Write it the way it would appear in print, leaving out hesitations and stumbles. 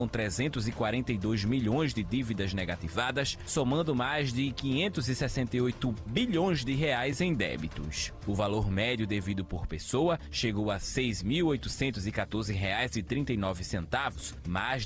com 342 milhões de dívidas negativadas, somando mais de 568 bilhões de reais em débitos. O valor médio devido por pessoa chegou a R$ 6.814,39, mais